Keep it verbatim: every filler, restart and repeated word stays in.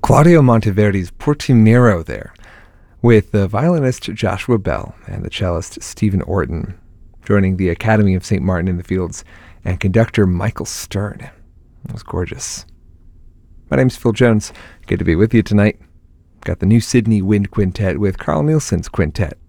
Claudio Monteverdi's Portimero there, with the violinist Joshua Bell and the cellist Stephen Orton, joining the Academy of Saint Martin in the Fields and conductor Michael Stern. It was gorgeous. My name's Phil Jones. Good to be with you tonight. Got the new Sydney Wind Quintet with Carl Nielsen's Quintet.